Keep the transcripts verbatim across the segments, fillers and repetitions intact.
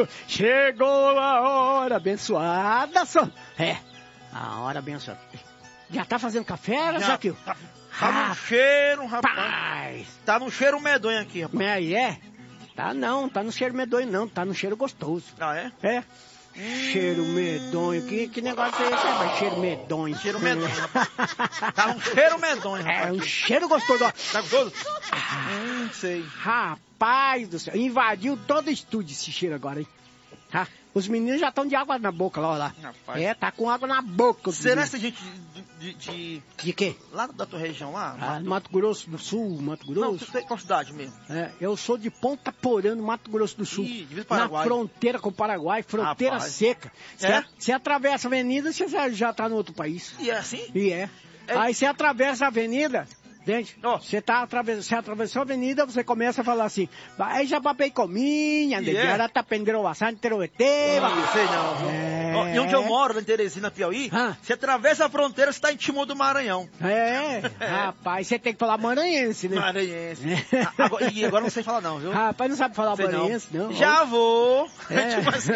viu? Chegou a hora abençoada, só. É, a hora abençoada. Já tá fazendo café, Zaqueu? Tá, tá no cheiro, rapaz. Rapaz. Tá no cheiro medonho aqui, rapaz. Mas é? Tá não, tá no cheiro medonho não, tá no cheiro gostoso. Ah, é? É. Hum. Cheiro medonho, que, que negócio é esse, rapaz? Cheiro medonho. Cheiro medonho, rapaz. Tá um cheiro medonho, rapaz. É, um cheiro gostoso, ó. Tá gostoso? Ah, hum, sei. Rapaz do céu, invadiu todo o estúdio esse cheiro agora, hein? Tá? Os meninos já estão de água na boca lá, ó lá. Rapaz. É, tá com água na boca. Será essa gente de, de, de... De quê? Lá da tua região, lá? Ah, Mato Grosso do Sul, Mato Grosso. Não, você qual cidade mesmo? É, eu sou de Ponta Porã, no Mato Grosso do Sul. Ih, de na fronteira com o Paraguai, fronteira Rapaz. seca. Você É? você atravessa a avenida, você já, já tá no outro país. E é assim? E é. É. Aí você atravessa a avenida, gente, Ó. você tá atravessando, você atravessou a avenida, você começa a falar assim, vai já papei cominha, E de é? agora tá pendendo bastante, teroetê, Não sei não, viu? É. Ó, e onde eu moro, lá em Teresina, Piauí, Ah. você atravessa a fronteira, você tá em Timor do Maranhão. É, rapaz, você tem que falar maranhense, né? Maranhense. Ah, agora- e agora não sei falar não, viu? Rapaz, não sabe falar Sei não. maranhense, não. Já vou. É. Tipo assim.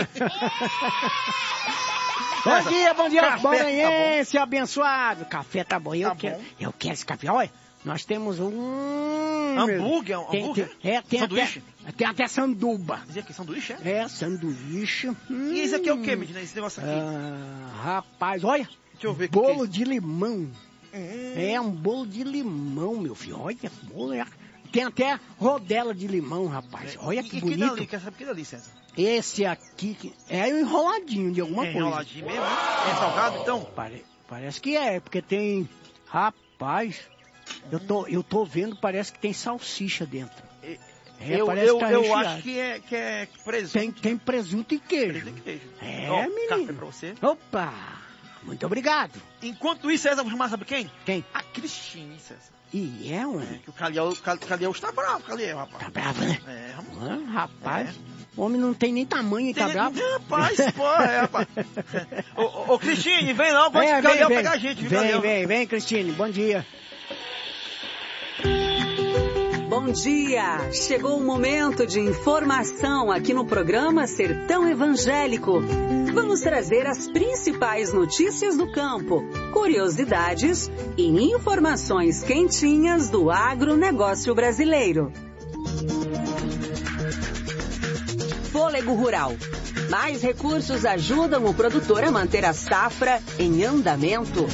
Bom dia, bom dia, Café maranhense, abençoado. Café tá bom, eu Tá quero, bom. eu quero esse café, olha. Nós temos um... Hambúrguer? Tem, Hambúrguer? tem, é, tem Sanduíche? até, tem até sanduba. Dizia que sanduíche, é? É, sanduíche. Hum. E isso aqui é o quê, Medina? Esse negócio aqui? Ah, rapaz, olha. Deixa eu ver. Bolo que de limão. que é isso? É um bolo de limão, meu filho. Olha, bolo é... Tem até rodela de limão, rapaz. Olha que e, bonito. E que dali? Quer saber que dali, César? Esse aqui que- é enroladinho de alguma É coisa. enroladinho mesmo? É salgado, então? Pare- Parece que é, porque tem... Rapaz, eu tô, eu tô vendo, parece que tem salsicha dentro. É, É, eu parece eu, que tá eu recheado. acho que é, que é presunto. Tem, tem presunto e queijo. Presunto e queijo. É, Ó, menino. café pra você. Opa, muito obrigado. Enquanto isso, César, vou chamar, sabe quem? Quem? A Cristine, César. E é um... É, que o Caliel, o Cal- Caliel está bravo, Caliel, rapaz. Tá bravo, né? É, vamos. Ah, rapaz, o homem não tem nem tamanho e tá Tem- bravo. Rapaz, porra, é, rapaz. Ô, ô, ô, Cristine, vem logo, pode Vem, o Caliel vem, pegar a gente, viu, vem, Caliel? vem, vem, Cristine, bom dia. Bom dia! Chegou o momento de informação aqui no programa Sertão Evangélico. Vamos trazer as principais notícias do campo, curiosidades e informações quentinhas do agronegócio brasileiro. Fôlego Rural. Mais recursos ajudam o produtor a manter a safra em andamento.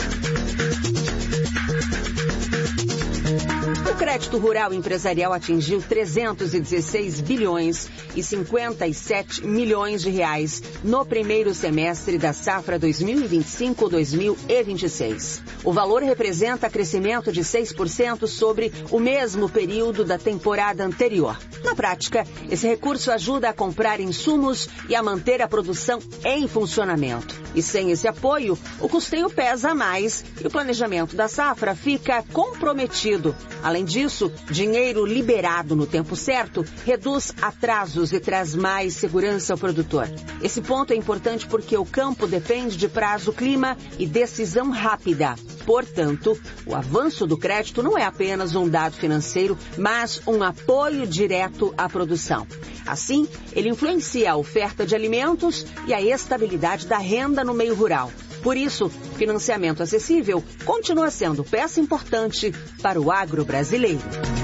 O crédito rural empresarial atingiu trezentos e dezesseis bilhões e cinquenta e sete milhões de reais no primeiro semestre da safra dois mil e vinte e cinco dois mil e vinte e seis. O valor representa crescimento de seis por cento sobre o mesmo período da temporada anterior. Na prática, esse recurso ajuda a comprar insumos e a manter a produção em funcionamento. E sem esse apoio, o custeio pesa mais e o planejamento da safra fica comprometido. Além disso, dinheiro liberado no tempo certo reduz atrasos e traz mais segurança ao produtor. Esse ponto é importante porque o campo depende de prazo, clima e decisão rápida. Portanto, o avanço do crédito não é apenas um dado financeiro, mas um apoio direto à produção. Assim, ele influencia a oferta de alimentos e a estabilidade da renda no meio rural. Por isso, financiamento acessível continua sendo peça importante para o agro brasileiro.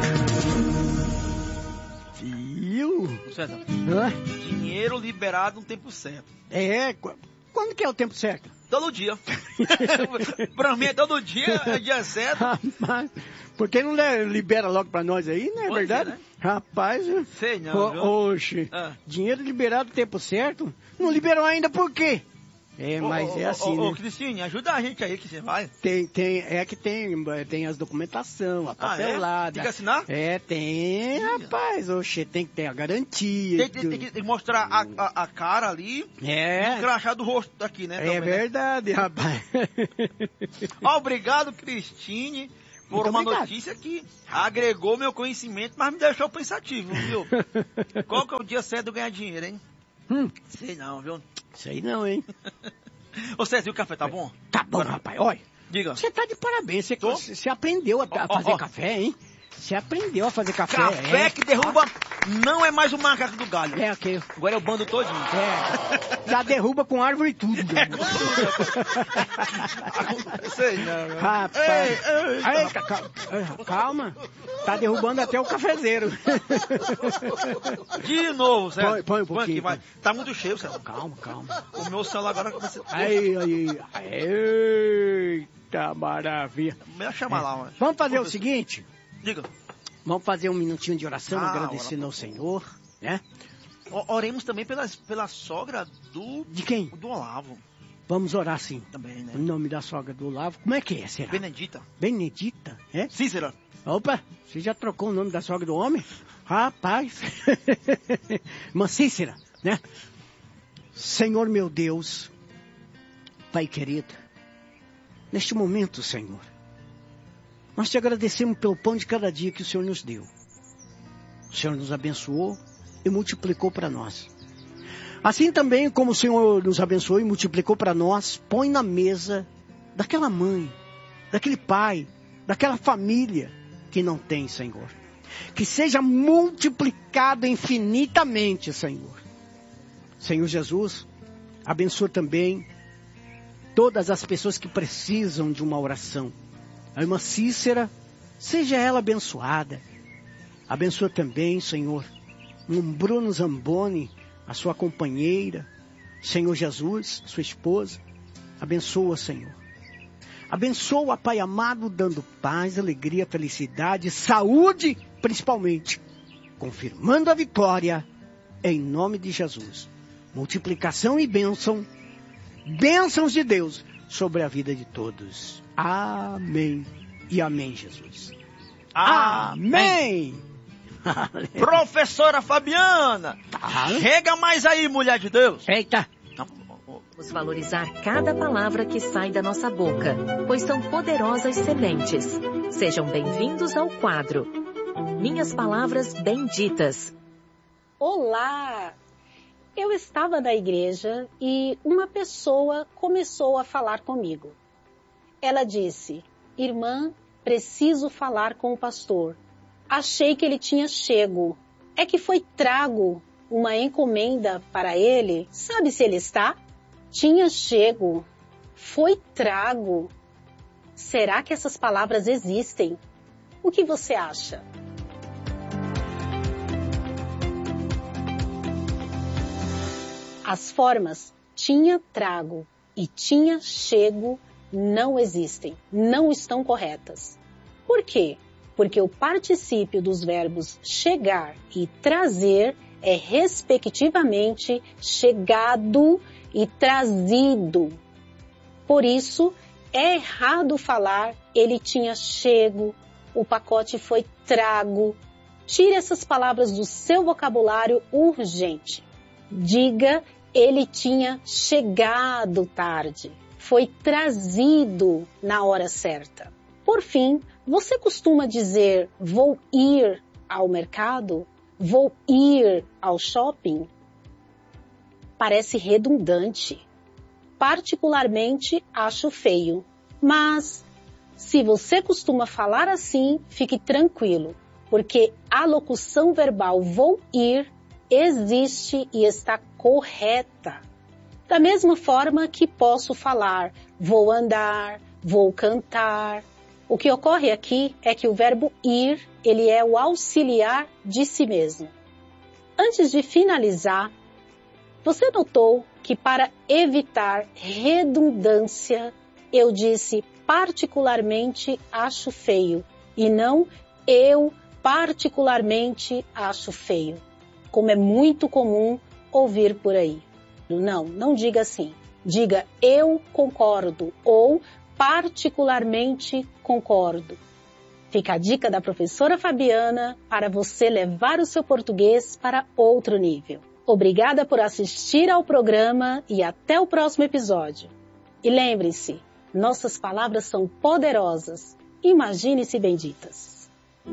Viu? César, Hã? dinheiro liberado no tempo certo. É, qu- quando que é o tempo certo? Todo dia. Pra mim, é todo dia é dia certo. Rapaz, por que não le- libera logo pra nós aí, não é Pode verdade? ser, né? Rapaz, Sei não, viu? ô, oxe, Ah. dinheiro liberado no tempo certo? Não liberou ainda por quê? É, Ô, mas ô, é ô, assim, ô, né? Cristine, ajuda a gente aí que você vai. Tem, tem, é que tem, tem as documentação, a Ah, é? papelada. Tem que assinar? É, tem, rapaz, oxe, tem que ter a garantia. Tem, tem- tem que tem que mostrar a, a, a cara ali e o É, crachá do rosto daqui, né? é também, né? verdade, rapaz. Obrigado, Cristine, por Muito uma obrigado. notícia que agregou meu conhecimento, mas me deixou pensativo, viu? Qual que é o dia certo de eu ganhar dinheiro, hein? Hum, Sei não, viu? isso aí não, hein? Ô, César, e o café tá bom? Tá bom, rapaz, olha. Diga. Você tá de parabéns, você, Tô? você aprendeu a, a Ó, ó, fazer ó. café, hein? Você aprendeu a fazer café. Café é. que derruba não é mais o macaco do galho. É, ok. Agora é o bando todinho. É. Já derruba com árvore e tudo. É com tudo. Sei não, meu. Rapaz. Ei, ei, Eita, calma. Calma. Tá derrubando até o cafezeiro. De novo, César. Põe, põe um pouquinho, aqui, vai. põe. Tá muito cheio, César. Calma, calma. O meu celular agora começa a... Aí, aí. Eita, maravilha. Me chama lá, mano. Vamos fazer o seguinte. Diga. Vamos fazer um minutinho de oração, Ah, agradecendo ora, ao Senhor, né? O- Oremos também pela, pela sogra do... De quem? Do Olavo. Vamos orar sim. Também, né? O nome da sogra do Olavo. Como é que é, será? Benedita. Benedita, é? Cícera. Opa, você já trocou o nome da sogra do homem? Rapaz. Irmã Cícera, né? Senhor meu Deus, Pai querido, neste momento, Senhor, nós te agradecemos pelo pão de cada dia que o Senhor nos deu. O Senhor nos abençoou e multiplicou para nós. Assim também como o Senhor nos abençoou e multiplicou para nós, põe na mesa daquela mãe, daquele pai, daquela família que não tem, Senhor. Que seja multiplicado infinitamente, Senhor. Senhor Jesus, abençoa também todas as pessoas que precisam de uma oração. A irmã Cícera, seja ela abençoada. Abençoa também, Senhor, um Bruno Zamboni, a sua companheira. Senhor Jesus, sua esposa. Abençoa, Senhor. Abençoa, Pai amado, dando paz, alegria, felicidade, saúde, principalmente. Confirmando a vitória, em nome de Jesus. Multiplicação e bênção, bênçãos de Deus sobre a vida de todos. Amém e amém, Jesus. Amém! amém. Professora Fabiana, Tá. chega mais aí, mulher de Deus. Eita! Vamos valorizar cada palavra que sai da nossa boca, pois são poderosas sementes. Sejam bem-vindos ao quadro Minhas Palavras Benditas. Olá! Eu estava na igreja e uma pessoa começou a falar comigo. Ela disse: irmã, preciso falar com o pastor. Achei que ele tinha chego. É que foi trago uma encomenda para ele. Sabe se ele está? Tinha chego. Foi trago. Será que essas palavras existem? O que você acha? As formas tinha trago e tinha chego não existem, não estão corretas. Por quê? Porque o particípio dos verbos chegar e trazer é respectivamente chegado e trazido. Por isso, é errado falar ele tinha chego, o pacote foi trago. Tire essas palavras do seu vocabulário urgente. Diga, ele tinha chegado tarde, foi trazido na hora certa. Por fim, você costuma dizer vou ir ao mercado? Vou ir ao shopping? Parece redundante. Particularmente acho feio. Mas, se você costuma falar assim, fique tranquilo, porque a locução verbal vou ir existe e está correta. Da mesma forma que posso falar vou andar, vou cantar. O que ocorre aqui é que o verbo ir, ele é o auxiliar de si mesmo. Antes de finalizar, você notou que para evitar redundância, eu disse particularmente acho feio e não eu particularmente acho feio, como é muito comum ouvir por aí. Não, não diga assim. Diga eu concordo ou particularmente concordo. Fica a dica da professora Fabiana para você levar o seu português para outro nível. Obrigada por assistir ao programa e até o próximo episódio. E lembre-se, nossas palavras são poderosas. Imagine-se benditas.